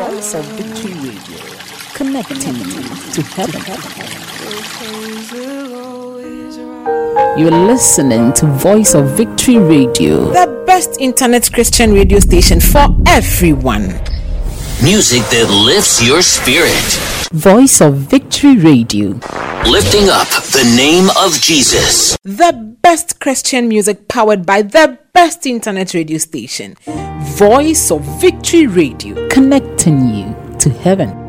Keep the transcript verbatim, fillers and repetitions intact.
Voice of Victory Radio, connecting you to heaven. You're listening to Voice of Victory Radio, the best internet Christian radio station for everyone. Music that lifts your spirit. Voice of Victory Radio, lifting up the name of Jesus. The best Christian music powered by the best internet radio station. Voice of Victory Radio, connecting you to heaven.